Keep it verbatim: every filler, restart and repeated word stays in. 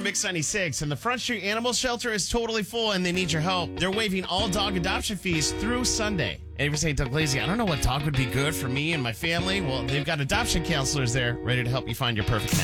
Mix ninety-six, and the Front Street Animal Shelter is totally full and they need your help. They're waiving all dog adoption fees through Sunday. And if you're saying, Doug Lazy, I don't know what dog would be good for me and my family, well, they've got adoption counselors there ready to help you find your perfect match.